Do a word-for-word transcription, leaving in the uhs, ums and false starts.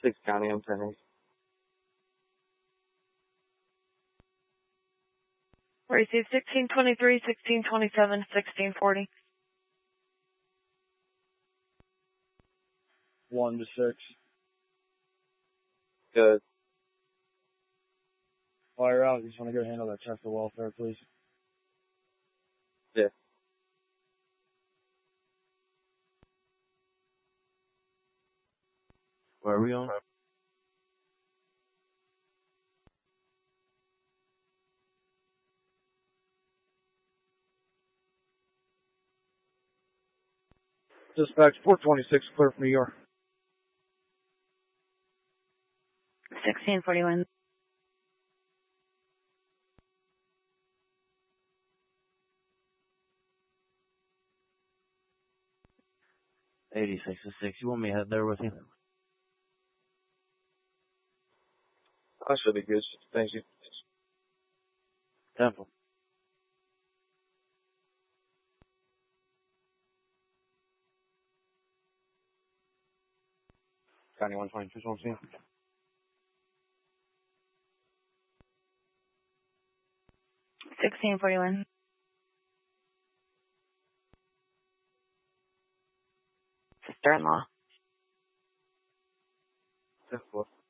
Six County, I'm ten. Receive sixteen twenty-three, sixteen twenty-seven, sixteen forty. One to six. Good. While you're out, you just want to go handle that check for welfare, please. Yeah. Where are we on? Dispatch four twenty-six, clear from New York. sixteen forty-one. eighty-six to six. You want me to head there with you? I should be good. Thank you. Temple. County one twenty-two, so see. sixteen forty-one. Sister-in-law. Ten four.